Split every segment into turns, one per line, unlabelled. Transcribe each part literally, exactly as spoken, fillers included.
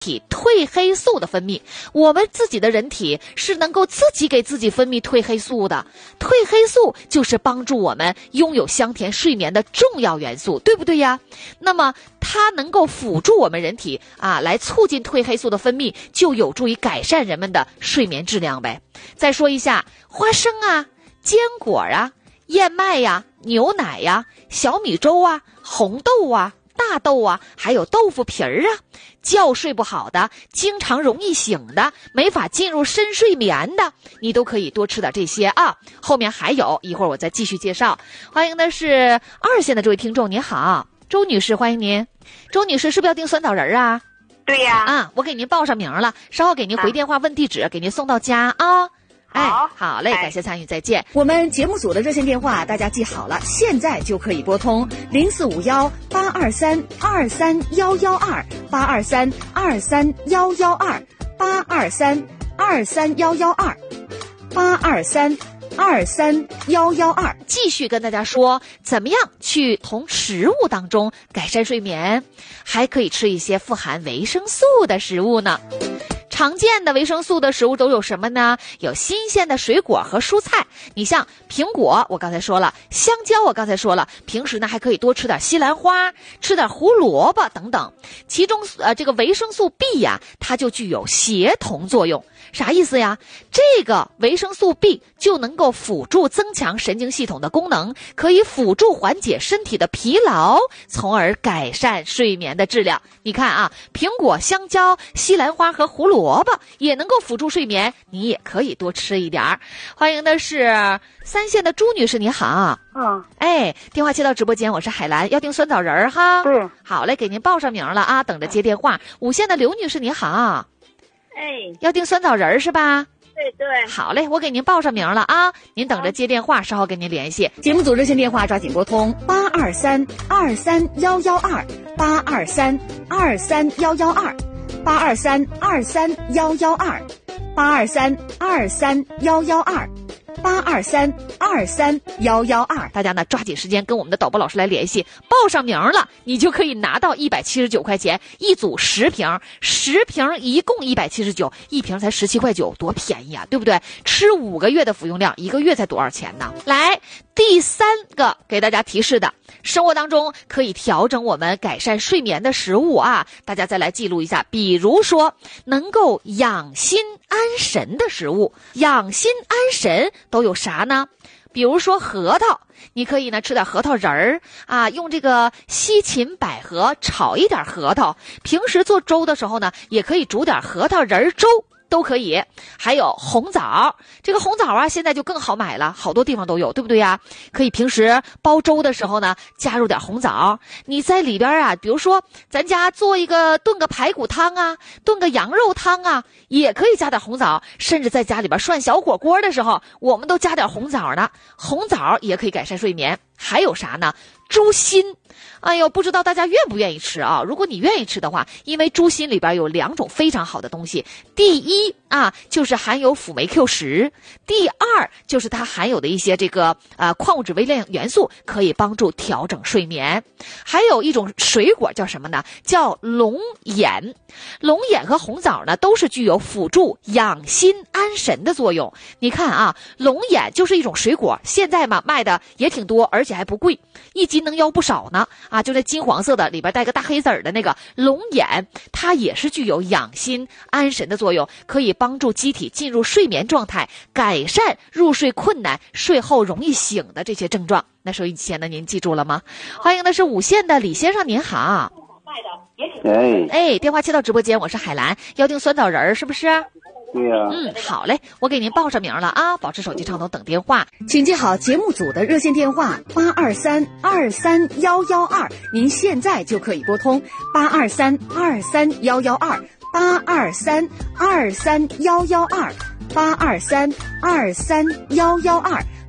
体褪黑素的分泌，我们自己的人体是能够自己给自己分泌褪黑素的。褪黑素就是帮助我们拥有香甜睡眠的重要元素，对不对呀？那么它能够辅助我们人体啊，来促进褪黑素的分泌，就有助于改善人们的睡眠质量呗。再说一下，花生啊、坚果啊、燕麦呀、牛奶呀、小米粥啊、红豆啊、大豆啊，还有豆腐皮儿啊，觉睡不好的，经常容易醒的，没法进入深睡眠的，你都可以多吃点这些啊。后面还有一会儿我再继续介绍。欢迎的是二线的这位听众，您好，周女士，欢迎您。周女士是不是要订酸枣仁啊？
对呀。
啊，我给您报上名了，稍后给您回电话问地址，给您送到家啊。哎，好嘞，感谢参与，再见。
我们节目组的热线电话大家记好了，现在就可以拨通零四五幺八二三二三幺幺二八二三二三幺幺二八二三二三幺幺二八二三二三幺幺二。
继续跟大家说，怎么样去从食物当中改善睡眠，还可以吃一些富含维生素的食物呢。常见的维生素的食物都有什么呢？有新鲜的水果和蔬菜，你像苹果，我刚才说了，香蕉我刚才说了，平时呢还可以多吃点西兰花，吃点胡萝卜等等。其中呃这个维生素 B 呀，它就具有协同作用。啥意思呀？这个维生素 B 就能够辅助增强神经系统的功能，可以辅助缓解身体的疲劳，从而改善睡眠的质量。你看啊，苹果、香蕉、西兰花和胡萝卜也能够辅助睡眠，你也可以多吃一点儿。欢迎的是三线的朱女士，你好。
嗯。
哎，电话接到直播间，我是海兰，要订酸枣仁儿哈。
对。
好嘞，给您报上名了啊，等着接电话。五线的刘女士，你好。
哎，
要订酸枣仁儿是吧？
对对。
好嘞，我给您报上名了啊，您等着接电话，稍后跟您联系。
节目组热线电话抓紧拨通八二三二三幺幺二八二三二三幺幺二八二三二三幺幺二八二三二三幺幺二八二三二三幺幺二。
大家呢抓紧时间跟我们的导播老师来联系，报上名了，你就可以拿到一百七十九块钱一组十瓶，十瓶一共一百七十九，一瓶才十七块九，多便宜啊，对不对？吃五个月的服用量，一个月才多少钱呢？来，第三个给大家提示的，生活当中可以调整我们改善睡眠的食物啊，大家再来记录一下，比如说能够养心安神的食物，养心安神都有啥呢？比如说核桃，你可以呢吃点核桃仁儿啊，用这个西芹百合炒一点核桃，平时做粥的时候呢，也可以煮点核桃仁儿粥。都可以。还有红枣，这个红枣啊现在就更好买了，好多地方都有，对不对呀？可以平时煲粥的时候呢加入点红枣，你在里边啊，比如说咱家做一个炖个排骨汤啊，炖个羊肉汤啊，也可以加点红枣，甚至在家里边涮小火锅的时候我们都加点红枣呢，红枣也可以改善睡眠。还有啥呢？猪心，哎呦，不知道大家愿不愿意吃啊？如果你愿意吃的话，因为猪心里边有两种非常好的东西，第一啊就是含有辅酶 Q 十，第二就是它含有的一些这个呃矿物质微量元素，可以帮助调整睡眠。还有一种水果叫什么呢？叫龙眼。龙眼和红枣呢都是具有辅助养心安神的作用。你看啊，龙眼就是一种水果，现在嘛卖的也挺多，而且还不贵，一斤能要不少呢啊！就那金黄色的，里边带个大黑籽儿的那个龙眼，它也是具有养心安神的作用，可以帮助机体进入睡眠状态，改善入睡困难、睡后容易醒的这些症状。那收音机前的您记住了吗？欢迎的是五线的李先生，您好。
哎
哎，电话接到直播间，我是海兰，要订酸枣仁儿是不是？
对呀、啊。
嗯，好嘞，我给您报上名了啊，保持手机畅通等电话。
请记好节目组的热线电话八二三二三幺幺二，您现在就可以拨通八二三二三幺幺二八二三二三幺幺二八二三二三幺幺二。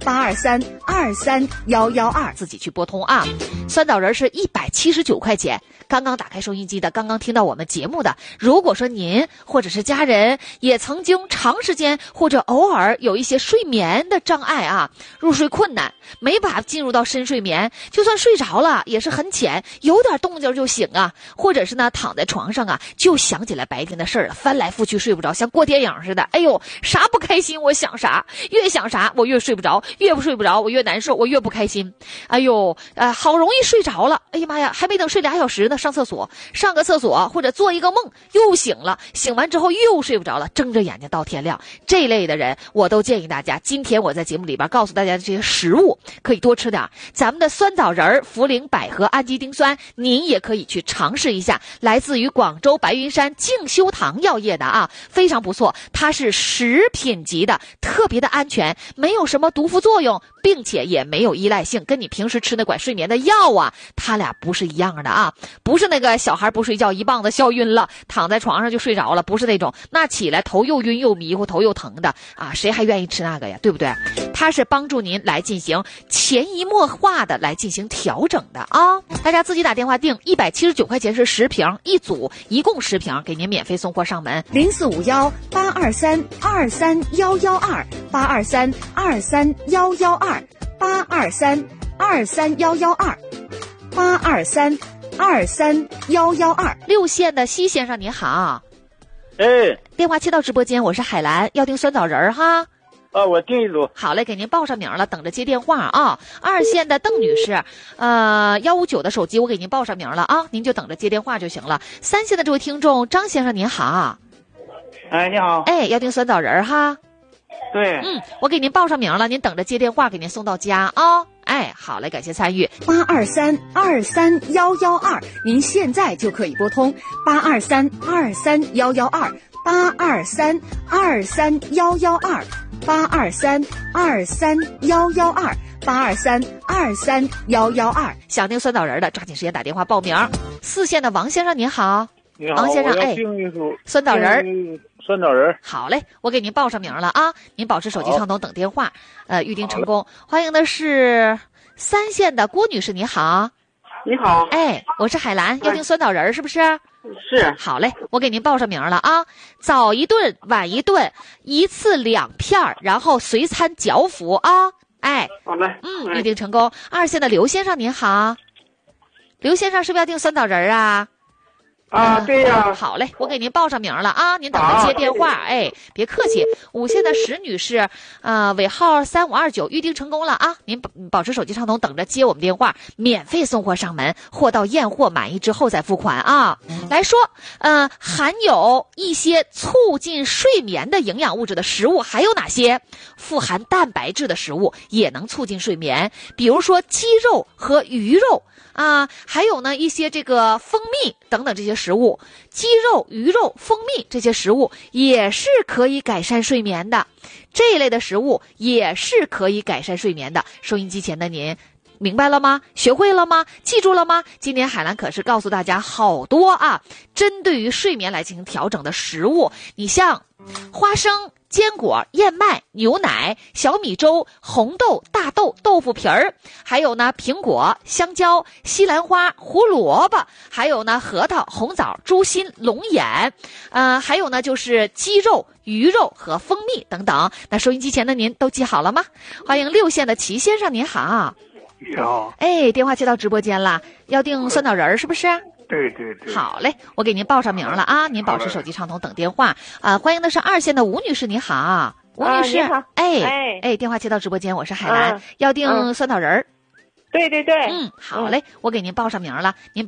八二三二三幺幺二，
自己去拨通啊。酸枣仁是一百七十九块钱。刚刚打开收音机的，刚刚听到我们节目的，如果说您或者是家人也曾经长时间或者偶尔有一些睡眠的障碍啊，入睡困难，没办法进入到深睡眠，就算睡着了也是很浅，有点动静就醒啊，或者是呢躺在床上啊就想起来白天的事儿了，翻来覆去睡不着，像过电影似的。哎呦，啥不开心我想啥，越想啥我越睡不着，越不睡不着我越难受，我越不开心。哎呦，呃，好容易睡着了，哎呀妈呀，还没等睡俩小时呢，上厕所，上个厕所或者做一个梦又醒了，醒完之后又睡不着了，睁着眼睛到天亮。这类的人我都建议大家，今天我在节目里边告诉大家这些食物可以多吃点，咱们的酸枣仁、茯苓、百合、氨基丁酸您也可以去尝试一下，来自于广州白云山静修堂药业的啊，非常不错，它是食品级的，特别的安全，没有什么毒副作用，并且也没有依赖性，跟你平时吃那管睡眠的药啊，它俩不是一样的啊，不是那个小孩不睡觉一棒子笑晕了，躺在床上就睡着了，不是那种，那起来头又晕又迷糊，头又疼的啊，谁还愿意吃那个呀，对不对？它是帮助您来进行潜移默化的来进行调整的啊，大家自己打电话订，一百七十九块钱是十瓶一组，一共十瓶，给您免费送货上门。
零四五幺八二三二三幺幺二八二三二三幺幺二八二三二三幺幺二八二三二三幺幺二。
六线的西先生您好，
哎，
电话接到直播间，我是海兰，要订酸枣仁儿哈。
啊，我订一组。
好嘞，给您报上名了，等着接电话啊。二线的邓女士，呃，幺五九的手机我给您报上名了啊，您就等着接电话就行了。三线的这位听众张先生您好，
哎，你好。
哎，要订酸枣仁儿哈。
对。
嗯，我给您报上名了，您等着接电话，给您送到家啊。哎，好嘞，感谢参与。
八二三二三幺幺二，您现在就可以拨通八二三二三幺幺二八二三二三幺幺二八二三二三幺幺二八二三二三幺幺二。想订酸枣仁的，抓紧时间打电话报名。四线的王先生您好，
你好，
王先生，哎，
酸枣仁，
酸枣仁。
好嘞，我给您报上名了啊，您保持手机畅通等电话，呃，预定成功。欢迎的是三线的郭女士，你好。
你好，
哎，我是海兰，要订酸枣仁是不是？
是。
好嘞，我给您报上名了啊。早一顿，晚一顿，一次两片，然后随餐嚼服啊。哎，
好嘞，
嗯，预定成功。二线的刘先生您好，刘先生是不是要订酸枣仁啊？
啊，对呀、
嗯。好嘞，我给您报上名了啊，您等着接电话。哎，别客气。五线的石女士，呃，尾号三五二九，预定成功了啊，您保保持手机畅通，等着接我们电话，免费送货上门，货到验货满意之后再付款啊。来说，呃，含有一些促进睡眠的营养物质的食物还有哪些？富含蛋白质的食物也能促进睡眠，比如说鸡肉和鱼肉。啊，还有呢一些这个蜂蜜等等这些食物，鸡肉、鱼肉、蜂蜜这些食物也是可以改善睡眠的，这一类的食物也是可以改善睡眠的。收音机前的您明白了吗？学会了吗？记住了吗？今天海兰可是告诉大家好多啊，针对于睡眠来进行调整的食物，你像花生、坚果、燕麦、牛奶、小米粥、红豆、大豆、豆腐皮儿，还有呢苹果、香蕉、西兰花、胡萝卜，还有呢核桃、红枣、猪心、龙眼，呃，还有呢就是鸡肉、鱼肉和蜂蜜等等。那收音机前的您都记好了吗？欢迎六线的齐先生，您好。
你好。
哎，电话接到直播间了，要订酸枣仁是不是？
对对对。
好嘞，我给您报上名了啊，您保持手机畅通等电话啊、呃。欢迎的是二线的吴女士，你好，吴女士，
啊、
哎
哎
哎，电话接到直播间，我是海兰，
啊、
要订酸枣仁、
嗯。对对对，
嗯，好嘞，我给您报上名了，您。